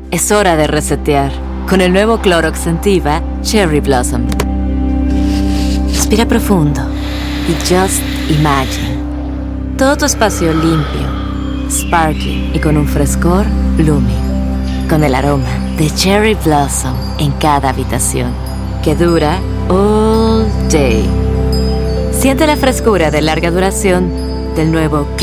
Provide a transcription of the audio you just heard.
Es hora de resetear con el nuevo Clorox Scentiva Cherry Blossom. Respira profundo y just imagine. Todo tu espacio limpio, sparkling y con un frescor blooming. Con el aroma de Cherry Blossom en cada habitación, que dura all day. Siente la frescura de larga duración del nuevo